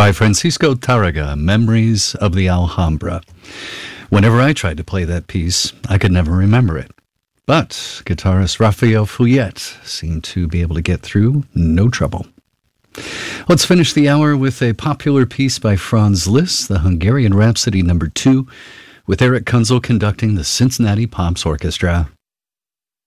by Francisco Tárrega, Memories of the Alhambra. Whenever I tried to play that piece, I could never remember it. But guitarist Rafael Fouillet seemed to be able to get through no trouble. Let's finish the hour with a popular piece by Franz Liszt, the Hungarian Rhapsody No. 2, with Eric Kunzel conducting the Cincinnati Pops Orchestra.